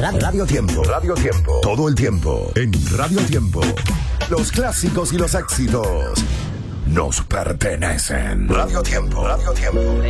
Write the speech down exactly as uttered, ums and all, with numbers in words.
Radio Tiempo. Radio Tiempo. Todo el tiempo. En Radio Tiempo. Los clásicos y los éxitos nos pertenecen. Radio Tiempo. Radio Tiempo.